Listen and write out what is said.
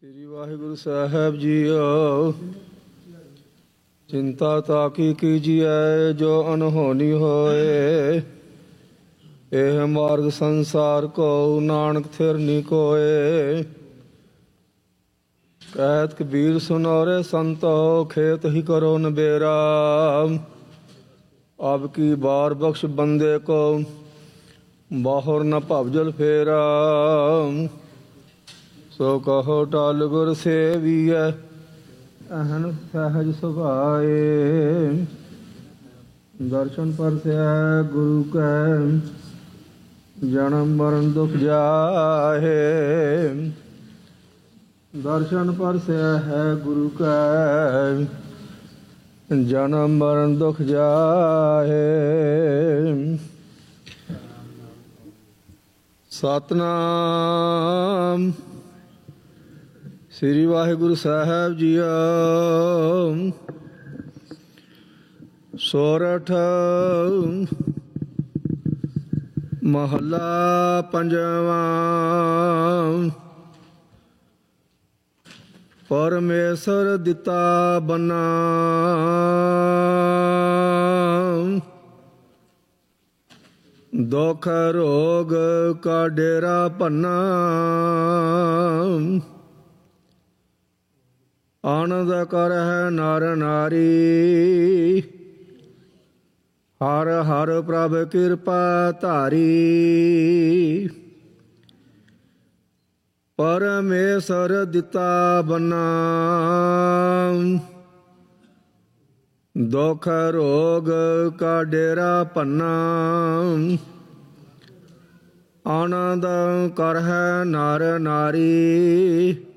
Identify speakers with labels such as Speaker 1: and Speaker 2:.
Speaker 1: ਸ੍ਰੀ ਵਾਹਿਗੁਰੂ ਸਾਹਿਬ JIO. ਚਿੰਤਾ ਤਾਕੀ ਕੀਜੀਐ ਜੋ ਅਨਹੋਨੀ ਹੋਏ। ਇਹ ਮਾਰਗ ਸੰਸਾਰ ਕੋ ਨਾਨਕ ਥਿਰ ਨੀ ਕੋਏ। ਕਹਿਤ ਕਬੀਰ ਸੁਨੋਰੇ ਸੰਤੋ ਖੇਤ ਹੀ ਕਰੋ ਨਬੇਰਾ। ਅਬ ਕੀ ਬਾਰ ਬਖਸ਼ ਬੰਦੇ ਕੋ ਬਾਹਰ ਨ ਭਵਜਲ ਫੇਰਾ। ਸੋ ਕਹੋ ਟਲ ਗੁਰ ਸੇਵੀਐ ਅਹਨ ਸਹਿਜ ਸੁਭਾਏ। ਦਰਸ਼ਨ ਪਰਸੈ ਗੁਰੂ ਕੈ ਜਨਮ ਮਰਨ ਦੁਖ ਜਾਹੇ। ਦਰਸ਼ਨ ਪਰਸੈ ਹੈ ਗੁਰੂ ਕੈ ਜਨਮ ਮਰਨ ਦੁਖ ਜਾਹੇ। ਸਤਿਨਾਮ ਸ੍ਰੀ ਵਾਹਿਗੁਰੂ ਸਾਹਿਬ ਜੀਓ। ਸੋਰਠ ਮਹੱਲਾ ਪੰਜਵਾਂ। ਪਰਮੇਸ਼ਰ ਦਿੱਤਾ ਬੰਨਾ ਦੁਖ ਰੋਗ ਕਾ ਡੇਰਾ ਭੰਨਾ। ਆਨੰਦ ਕਰਹਿ ਨਰ ਨਾਰੀ ਹਰ ਹਰ ਪ੍ਰਭ ਕਿਰਪਾ ਧਾਰੀ। ਪਰਮੇਸ਼ਰ ਦਿੱਤਾ ਬੰਨਾ ਦੁਖ ਰੋਗ ਕਾ ਡੇਰਾ ਭੰਨਾ। ਆਨੰਦ ਕਰਹਿ ਨਰ ਨਾਰੀ